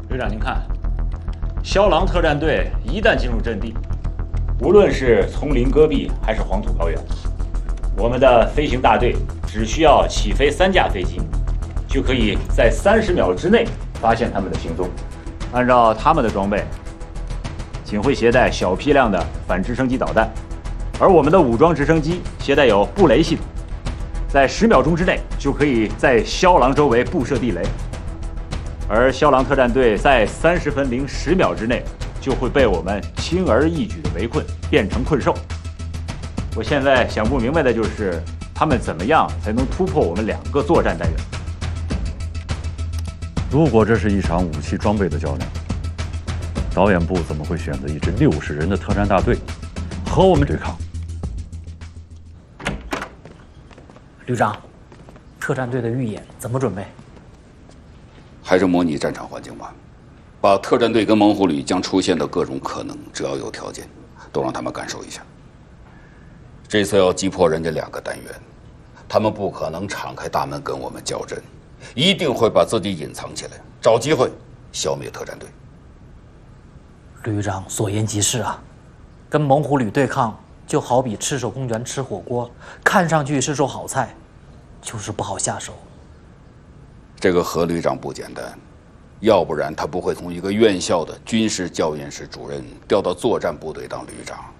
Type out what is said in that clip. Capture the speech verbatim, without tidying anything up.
旅长，您看，骁狼特战队一旦进入阵地，无论是丛林戈壁还是黄土高原，我们的飞行大队只需要起飞三架飞机，就可以在三十秒之内发现他们的行踪。按照他们的装备，仅会携带小批量的反直升机导弹，而我们的武装直升机携带有布雷系统，在十秒钟之内就可以在骁狼周围布设地雷。而骁狼特战队在三十分零十秒之内就会被我们轻而易举的围困，变成困兽。我现在想不明白的就是，他们怎么样才能突破我们两个作战单元？ 如果这是一场武器装备的较量，导演部怎么会选择一支六十人的特战大队和我们对抗？ 旅长，特战队的预演怎么准备？ 还是模拟战场环境吧，把特战队跟猛虎旅将出现的各种可能，只要有条件，都让他们感受一下。这次要击破人家两个单元，他们不可能敞开大门跟我们较真，一定会把自己隐藏起来，找机会消灭特战队。 旅长所言极是啊，跟猛虎旅对抗，就好比赤手空拳吃火锅，看上去是手好菜，就是不好下手。 这个何旅长不简单，要不然他不会从一个院校的军事教研室主任调到作战部队当旅长。